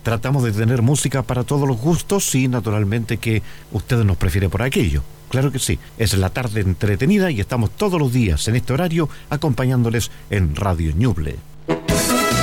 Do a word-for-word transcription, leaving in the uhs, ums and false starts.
tratamos de tener música para todos los gustos y naturalmente que usted nos prefiere por aquello. Claro que sí, es la tarde entretenida y estamos todos los días en este horario acompañándoles en Radio Ñuble.